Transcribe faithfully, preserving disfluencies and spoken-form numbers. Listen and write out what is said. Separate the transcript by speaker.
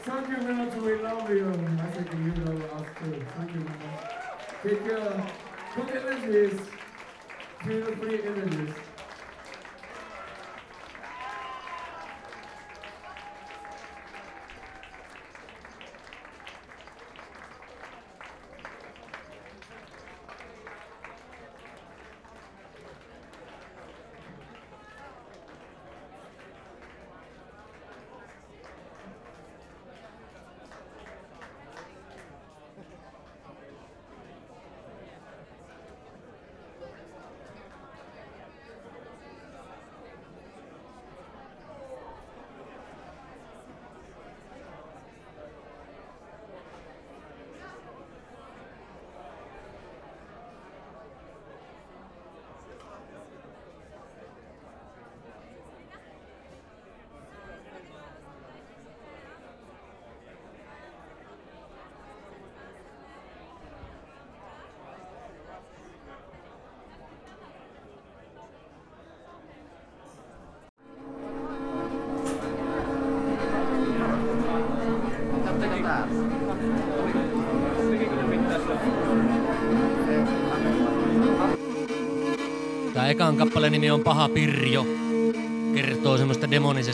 Speaker 1: Thank you very much. We love you. I think you love us too. Thank you very much. Take uh, good energies. Feel free energies.
Speaker 2: Tää ekan kappaleen nimi on Paha Pirjo. Kertoo semmoista demonisesta